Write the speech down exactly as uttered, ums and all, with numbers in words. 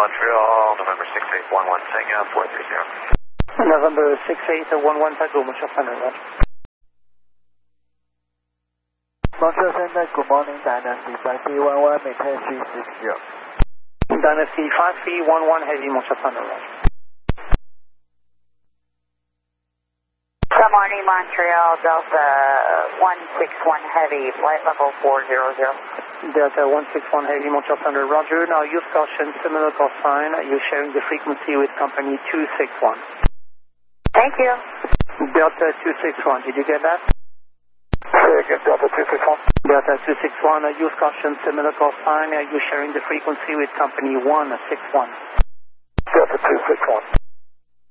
Montreal, November six eight one one, Tango, four three zero. November six eight one one, Tango, Montreal Center, Roger. Montreal Center, good morning, Dynasty five three one one, maintain three six zero. Dynasty five three one one, Heavy, Montreal Center, Roger. Good morning, Montreal, Delta one six one Heavy, flight level four zero zero. Delta one six one Heavy, Montreal Center, Roger. Now use caution, similar call sign. You're sharing the frequency with company two six one. Thank you. Delta two six one, did you get that? Say again, Delta two six one. Delta two six one, use caution, similar call sign. You're sharing the frequency with company one six one. Delta two six one.